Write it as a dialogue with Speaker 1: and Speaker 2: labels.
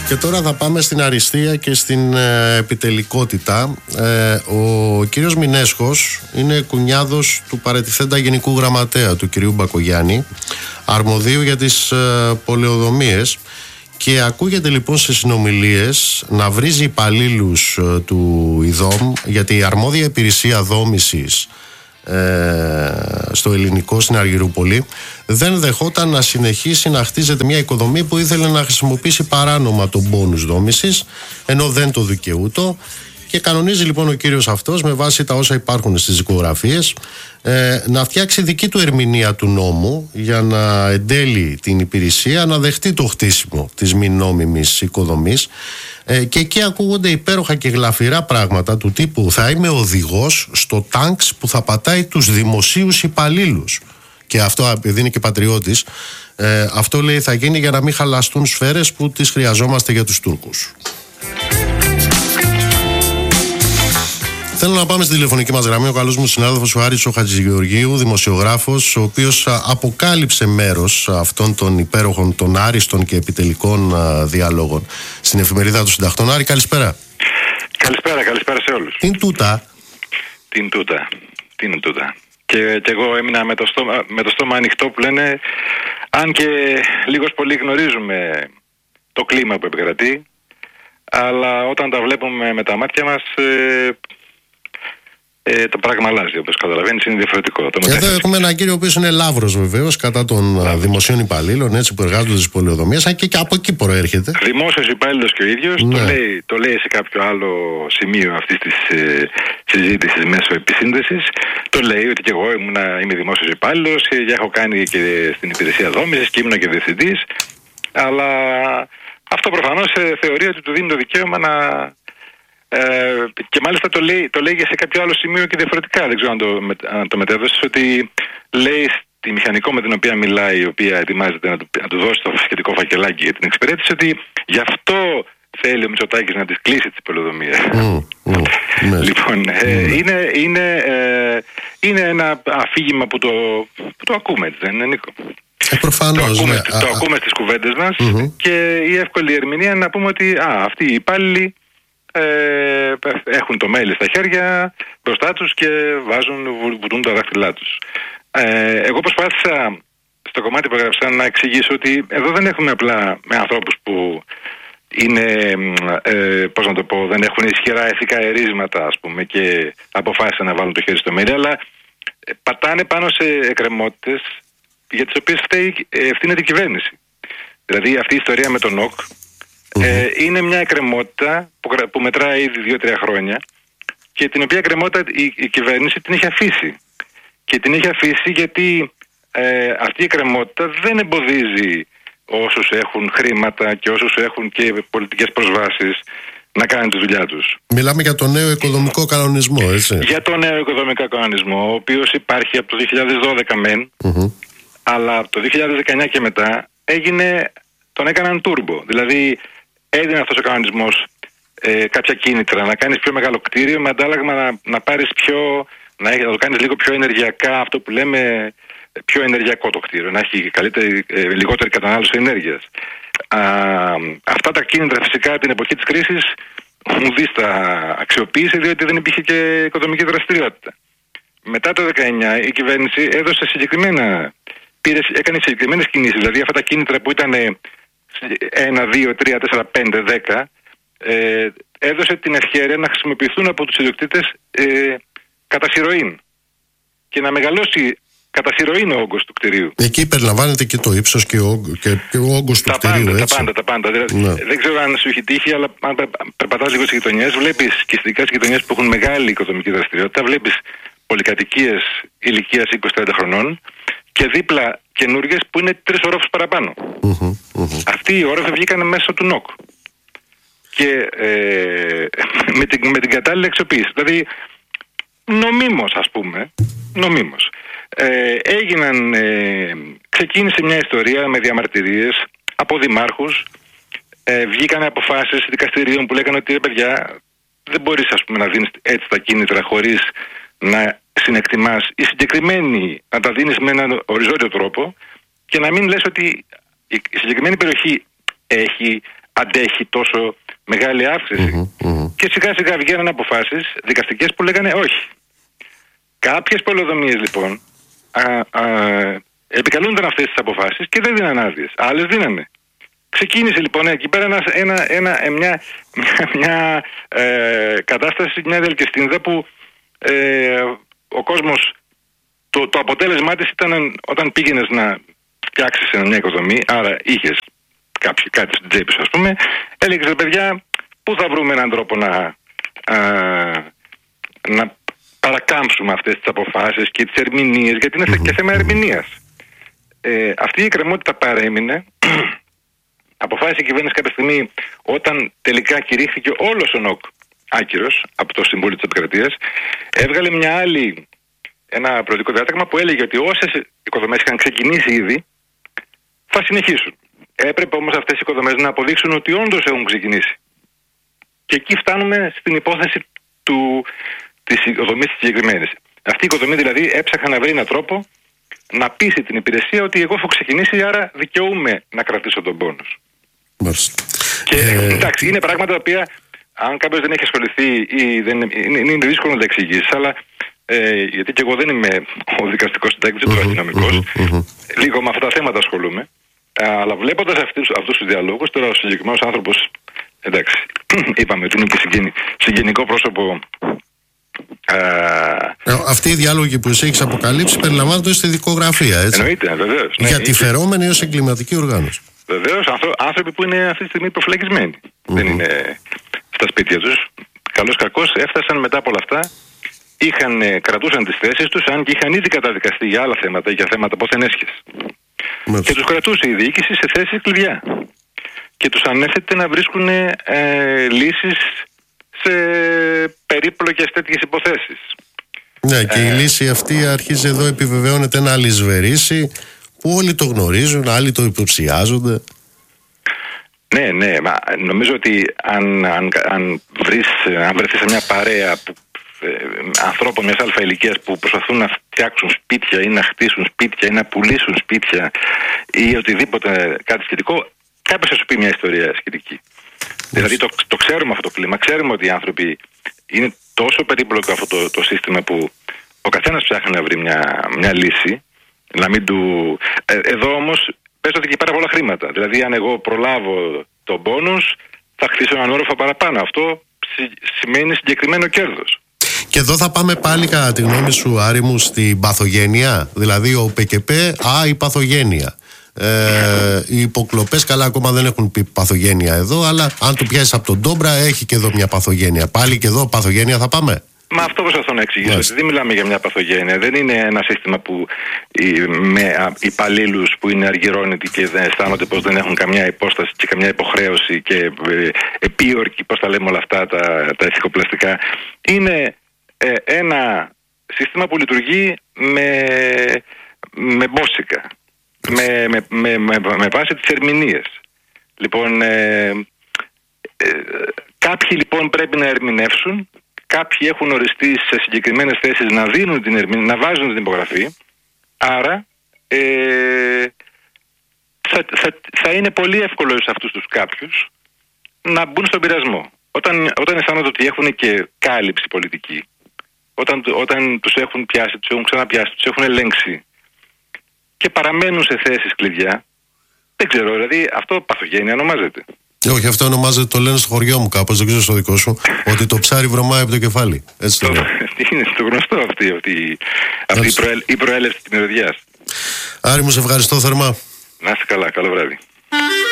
Speaker 1: Και τώρα θα πάμε στην αριστεία και στην επιτελικότητα. Ο κύριος Μινέσχος είναι κουνιάδος του παρετηθέντα Γενικού Γραμματέα, του κυρίου Μπακογιάννη, αρμοδίου για τις πολεοδομίες, και ακούγεται λοιπόν σε συνομιλίες να βρίζει υπαλλήλους του ΙΔΟΜ, γιατί η αρμόδια υπηρεσία δόμησης στο ελληνικό, στην Αργυρούπολη, δεν δεχόταν να συνεχίσει να χτίζεται μια οικοδομή που ήθελε να χρησιμοποιήσει παράνομα τον πόνους δόμησης, ενώ δεν το δικαιούτο, και κανονίζει λοιπόν ο κύριος αυτός, με βάση τα όσα υπάρχουν στις δικογραφίες, να φτιάξει δική του ερμηνεία του νόμου για να εντέλει την υπηρεσία να δεχτεί το χτίσιμο της μη νόμιμης οικοδομής. Και εκεί ακούγονται υπέροχα και γλαφυρά πράγματα του τύπου «θα είμαι οδηγός στο τάγκς που θα πατάει τους δημοσίους υπαλλήλους». Και αυτό, επειδή είναι και πατριώτης, αυτό λέει θα γίνει για να μην χαλαστούν σφαίρες που τις χρειαζόμαστε για τους Τούρκους. Θέλω να πάμε στη τηλεφωνική μας γραμμή ο καλός μου συνάδελφος ο Άρης ο Χατζηγεωργίου, δημοσιογράφος, ο οποίος αποκάλυψε μέρος αυτών των υπέροχων, των άριστων και επιτελικών διαλόγων στην εφημερίδα των Συντακτών. Άρη, καλησπέρα.
Speaker 2: Καλησπέρα σε όλους.
Speaker 1: Τι
Speaker 2: είναι τούτα. Και εγώ έμεινα με το στόμα ανοιχτό, που λένε, αν και λίγος πολύ γνωρίζουμε το κλίμα που επικρατεί, αλλά όταν τα βλέπουμε με τα μάτια μας, το πράγμα αλλάζει, όπως καταλαβαίνεις, είναι διαφορετικό.
Speaker 1: Εδώ έχουμε έναν κύριο ο οποίος είναι λαύρος βεβαίως κατά των δημοσίων υπαλλήλων, έτσι, που εργάζονται στις πολεοδομίες, αν και από εκεί προέρχεται.
Speaker 2: Δημόσιος υπάλληλος και ο ίδιος, ναι. το λέει σε κάποιο άλλο σημείο αυτής της συζήτησης μέσω επισύνδεσης. Το λέει ότι και εγώ είμαι δημόσιος υπάλληλος και έχω κάνει και στην υπηρεσία δόμησης και ήμουν και διευθυντής, αλλά αυτό προφανώς θεωρεί ότι του δίνει το δικαίωμα να. Και μάλιστα το λέει σε κάποιο άλλο σημείο και διαφορετικά. Δεν ξέρω αν το μετέδωσες, ότι λέει στη μηχανικό με την οποία μιλάει, η οποία ετοιμάζεται να του δώσει το σχετικό φακελάκι για την εξυπηρέτηση, ότι γι' αυτό θέλει ο Μητσοτάκης να τις κλείσει τις πολεοδομίες. Λοιπόν, είναι ένα αφήγημα που το ακούμε, έτσι δεν είναι, Νίκο?
Speaker 1: Προφανώς,
Speaker 2: το ακούμε στις κουβέντες μας, και η εύκολη ερμηνεία είναι να πούμε ότι αυτοί οι υπάλληλοι έχουν το μέλι στα χέρια μπροστά τους και βουτούν τα δάχτυλά τους. Εγώ προσπάθησα στο κομμάτι που έγραψα να εξηγήσω ότι εδώ δεν έχουμε απλά με ανθρώπους που είναι, πώς να το πω, δεν έχουν ισχυρά ηθικά ερίσματα, ας πούμε, και αποφάσισαν να βάλουν το χέρι στο μέλι, αλλά πατάνε πάνω σε εκκρεμότητες για τις οποίες ευθύνεται η κυβέρνηση. Δηλαδή αυτή η ιστορία με τον ΟΚ είναι μια εκκρεμότητα που μετράει ήδη 2-3 χρόνια, και την οποία εκκρεμότητα η κυβέρνηση την έχει αφήσει. Και την έχει αφήσει γιατί αυτή η εκκρεμότητα δεν εμποδίζει όσους έχουν χρήματα και όσους έχουν και πολιτικές προσβάσεις να κάνουν τη δουλειά τους.
Speaker 1: Μιλάμε για τον νέο οικοδομικό κανονισμό, έτσι.
Speaker 2: Για τον νέο οικοδομικό κανονισμό, ο οποίος υπάρχει από το 2012 μεν, αλλά από το 2019 και μετά τον έκαναν τούρμπο. Δηλαδή έδινε αυτός ο κανονισμός κάποια κίνητρα να κάνεις πιο μεγάλο κτίριο, με αντάλλαγμα να πάρεις να το κάνεις λίγο πιο ενεργειακά, αυτό που λέμε πιο ενεργειακό το κτίριο, να έχει λιγότερη κατανάλωση ενέργειας. Αυτά τα κίνητρα φυσικά την εποχή της κρίσης ο Μουδής τα αξιοποίησε, διότι δεν υπήρχε και οικοδομική δραστηριότητα. Μετά το 19 η κυβέρνηση έδωσε έκανε συγκεκριμένες κινήσεις, δηλαδή αυτά τα κίνητρα που ήταν 1, 2, 3, 4, 5, 10, έδωσε την ευκαιρία να χρησιμοποιηθούν από τους ιδιοκτήτες κατά συρροήν και να μεγαλώσει κατά συρροήν ο όγκος του κτηρίου.
Speaker 1: Εκεί περιλαμβάνεται και το ύψος και ο όγκος του κτηρίου, έτσι.
Speaker 2: Τα πάντα. Δεν ξέρω αν σου έχει τύχει, αλλά αν περπατάς λίγο στις γειτονιές, βλέπεις, και ειδικά στις γειτονιές που έχουν μεγάλη οικοδομική δραστηριότητα, βλέπεις πολυκατοικίες ηλικίας 20-30 χρονών και δίπλα καινούργιες που είναι 3 ορόφους παραπάνω. Αυτοί οι όροφοι βγήκαν μέσω του ΝΟΚ. Και με την κατάλληλη αξιοποίηση. Δηλαδή, νομίμως, ας πούμε, ξεκίνησε μια ιστορία με διαμαρτυρίες από δημάρχους, βγήκαν αποφάσεις δικαστηρίων που λέγανε ότι παιδιά, δεν μπορείς, ας πούμε, να δίνεις έτσι τα κίνητρα χωρίς να συνεκτιμάς, οι συγκεκριμένοι να τα δίνεις με έναν οριζόντιο τρόπο, και να μην λες ότι η συγκεκριμένη περιοχή έχει αντέχει τόσο μεγάλη αύξηση. Και σιγά σιγά βγαίνουν αποφάσεις δικαστικές που λέγανε όχι. Κάποιες πολεοδομίες λοιπόν επικαλούνταν αυτές τις αποφάσεις και δεν δίναν άδειες. Άλλες δίνανε. Ξεκίνησε λοιπόν εκεί πέρα μια κατάσταση, μια διαλκυστίνδα που ο κόσμος, το αποτέλεσμά της ήταν όταν πήγαινες να φτιάξεις μια οικοδομή, άρα είχες κάτι στην τσέπη σου, ας πούμε, έλεγες, παιδιά, πού θα βρούμε έναν τρόπο να παρακάμψουμε αυτές τις αποφάσεις και τις ερμηνείες, γιατί είναι και θέμα ερμηνείας. Αυτή η εκκρεμότητα παρέμεινε. Αποφάσισε η κυβέρνηση κάποια στιγμή, όταν τελικά κηρύχθηκε όλος ο ΝΟΚ άκυρος από το Συμβούλιο της Επικρατείας, έβγαλε ένα προεδρικό διάταγμα που έλεγε ότι όσες οικοδομές είχαν ξεκινήσει ήδη θα συνεχίσουν. Έπρεπε όμως αυτές οι οικοδομές να αποδείξουν ότι όντως έχουν ξεκινήσει. Και εκεί φτάνουμε στην υπόθεση της οικοδομής της συγκεκριμένης. Αυτή η οικοδομή δηλαδή έψαχα να βρει έναν τρόπο να πείσει την υπηρεσία ότι εγώ έχω ξεκινήσει, άρα δικαιούμαι να κρατήσω τον πόνους. Και εντάξει, είναι πράγματα τα οποία αν κάποιος δεν έχει ασχοληθεί ή είναι δύσκολο να τα εξηγήσει, αλλά γιατί και εγώ δεν είμαι ο δικαστικός συντάκτης, ούτε ο αστυνομικός, λίγο με αυτά τα θέματα ασχολούμαι, αλλά βλέποντας αυτούς τους διαλόγους, τώρα ο συγκεκριμένος άνθρωπος, εντάξει, είπαμε ότι είναι και συγγενικό πρόσωπο.
Speaker 1: Αυτοί οι διάλογοι που εσύ έχεις αποκαλύψει περιλαμβάνονται στη δικογραφία, έτσι.
Speaker 2: Εννοείται, βεβαίως.
Speaker 1: Για τη φερόμενη ως εγκληματική οργάνωση.
Speaker 2: Βεβαίως, άνθρωποι που είναι αυτή τη στιγμή προφυλακισμένοι. Δεν είναι στα σπίτια τους. Καλώς κακώς έφτασαν μετά από όλα αυτά. Κρατούσαν τις θέσεις τους, αν και είχαν ήδη καταδικαστεί για άλλα θέματα, για θέματα ποθενέσχες. Και τους κρατούσε η διοίκηση σε θέσεις κλειδιά. Και τους ανέθετε να βρίσκουν λύσεις σε περίπλοκες τέτοιες υποθέσεις.
Speaker 1: Ναι, και η λύση αυτή αρχίζει εδώ, επιβεβαιώνεται ένα αλυσβερίσι που όλοι το γνωρίζουν, άλλοι το υποψιάζονται.
Speaker 2: Ναι, μα νομίζω ότι αν βρεθείς σε μια παρέα ανθρώπων μιας αλφα ηλικίας που προσπαθούν να φτιάξουν σπίτια ή να χτίσουν σπίτια ή να πουλήσουν σπίτια ή οτιδήποτε κάτι σχετικό, κάποιος θα σου πει μια ιστορία σχετική. Δηλαδή το ξέρουμε αυτό το κλίμα, ξέρουμε ότι οι άνθρωποι είναι τόσο περίπλοκο αυτό το σύστημα που ο καθένας ψάχνει να βρει μια λύση, να μην του... Εδώ όμως παίζονται και πάρα πολλά χρήματα. Δηλαδή αν εγώ προλάβω τον πόνους θα χτίσω έναν όροφο παραπάνω. Αυτό σημαίνει συγκεκριμένο κέρδος.
Speaker 1: Και εδώ θα πάμε πάλι, κατά τη γνώμη σου, Άρη μου, στην παθογένεια. Δηλαδή ο ΠΚΠ, η παθογένεια. Οι υποκλοπές, καλά, ακόμα δεν έχουν πει παθογένεια εδώ, αλλά αν το πιάσεις από τον Ντόμπρα, έχει και εδώ μια παθογένεια. Πάλι και εδώ παθογένεια θα πάμε.
Speaker 2: Μα αυτό προσπαθώ να εξηγήσω. Δεν μιλάμε για μια παθογένεια. Δεν είναι ένα σύστημα που με υπαλλήλους που είναι αργυρώνητοι και δεν αισθάνονται πως δεν έχουν καμιά υπόσταση και καμιά υποχρέωση και επίορκοι, πώς τα λέμε όλα αυτά τα ηθικοπλαστικά. Είναι ένα σύστημα που λειτουργεί με μπόσικα. Με βάση τις ερμηνείες. Λοιπόν, κάποιοι λοιπόν πρέπει να ερμηνεύσουν, κάποιοι έχουν οριστεί σε συγκεκριμένες θέσεις να δίνουν την ερμηνεία, να βάζουν την υπογραφή, άρα θα είναι πολύ εύκολο σε αυτούς τους κάποιους να μπουν στον πειρασμό. Όταν αισθάνονται ότι έχουν και κάλυψη πολιτική, όταν τους έχουν πιάσει, τους έχουν ξαναπιάσει, τους έχουν ελέγξει και παραμένουν σε θέσεις κλειδιά, δεν ξέρω, δηλαδή αυτό παθογένεια ονομάζεται.
Speaker 1: Όχι, αυτό ονομάζεται, το λένε στο χωριό μου κάπως, δεν ξέρω στο δικό σου, ότι το ψάρι βρωμάει από το κεφάλι. Έτσι το
Speaker 2: είναι το γνωστό αυτή η προέλευση της μυρωδιάς.
Speaker 1: Άρη μου, σε ευχαριστώ θερμά.
Speaker 2: Να είστε καλά, καλό βράδυ.